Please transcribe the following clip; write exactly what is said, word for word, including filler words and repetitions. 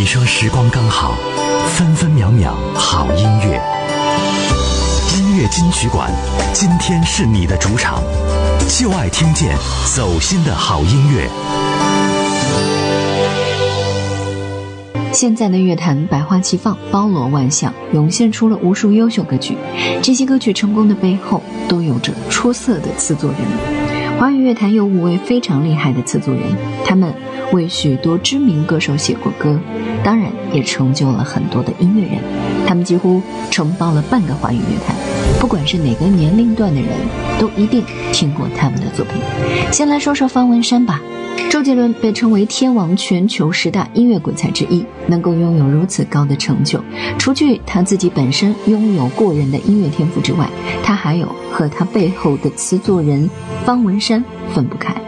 说时光刚好，分分秒秒好音乐。音乐金曲馆，今天是你的主场，就爱听见走心的好音乐。 现在的乐坛百花齐放，包罗万象，涌现出了无数优秀歌曲。这些歌曲成功的背后，都有着出色的词作人。华语乐坛有五位非常厉害的词作人，他们为许多知名歌手写过歌，当然也成就了很多的音乐人。他们几乎承包了半个华语乐坛，不管是哪个年龄段的人，都一定听过他们的作品。先来说说方文山吧。周杰伦被称为天王全球十大音乐鬼才之一，能够拥有如此高的成就，除去他自己本身拥有过人的音乐天赋之外，他还有和他背后的词作人方文山分不开。